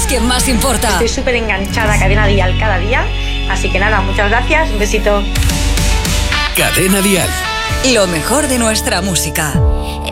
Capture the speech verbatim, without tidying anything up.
quien más importa. Estoy súper enganchada a Cadena Dial cada día. Así que nada, muchas gracias. Un besito. Cadena Dial. Lo mejor de nuestra música.